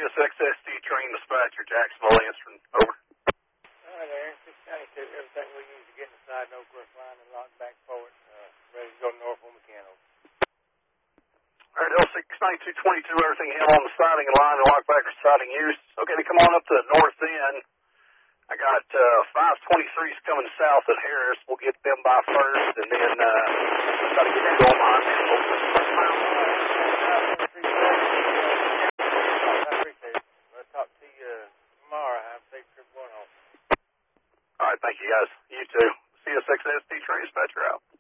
CSXSD train dispatcher, Jacksonville answering. Over. Hi there, 692. Everything we use to get inside Oak Cliff line and lock back forward. Ready to go north on Mechanical. All right, L69222, everything held on the siding and line and lock back for siding use. Okay, to come on up to the north end. I got 523s coming south at Harris. We'll get them by first, and then try to get them going behind me. I'll talk to you tomorrow. Have a safe trip going home. All right, thank you, guys. You too. CSXSD train dispatcher out.